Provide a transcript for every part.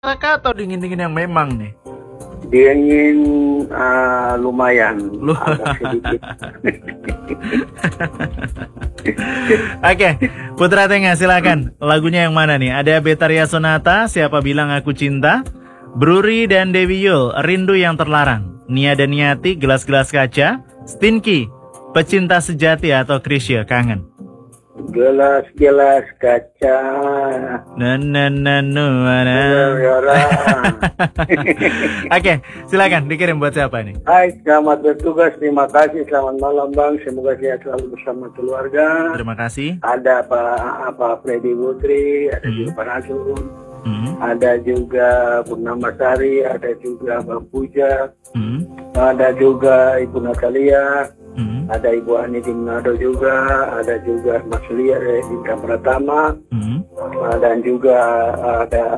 atau dingin-dingin yang memang nih? Dingin lumayan, agak sedikit. Oke, Putra Tengah silakan. Lagunya yang mana nih? Ada Betaria Sonata, Siapa Bilang Aku Cinta, Bruri dan Dewi Yul, Rindu Yang Terlarang, Nia dan Niati, Gelas-Gelas Kaca, Stinky, Pecinta Sejati atau Krisya, Kangen. Gelas-gelas kaca. Oke, silakan dikirim buat siapa nih? Hai, selamat bertugas. Terima kasih. Selamat malam, Bang. Semoga sehat selalu bersama keluarga. Terima kasih. Ada Pak Freddy Putri, ada juga Pak Nasul, ada juga Purnama Sari, ada juga Bang Puja, ada juga Ibu Natalia, ada Ibu Ani di Manado juga, ada juga Mas Lia di Pratama, dan juga ada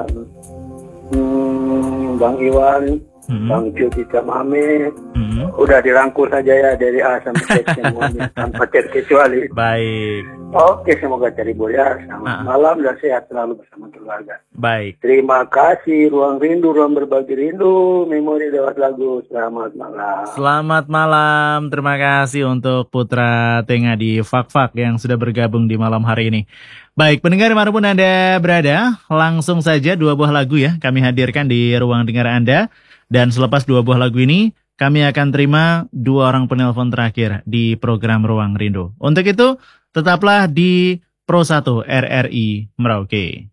Bang Iwan, Bang Cuti Kamame. Udah dirangkul saja ya dari A sampai Z semuanya tanpa terkecuali. Baik. Oke, semoga cari ya. Selamat malam dan sehat selalu bersama keluarga. Baik. Terima kasih. Ruang Rindu, ruang berbagi rindu. Memori lewat lagu. Selamat malam. Selamat malam. Terima kasih untuk Putra Tengah di Fak-Fak yang sudah bergabung di malam hari ini. Baik, pendengar dimanapun Anda berada, langsung saja 2 buah lagu ya kami hadirkan di ruang dengar Anda. Dan selepas 2 buah lagu ini, kami akan terima 2 orang penelpon terakhir di program Ruang Rindu. Untuk itu, tetaplah di Pro 1 RRI Merauke.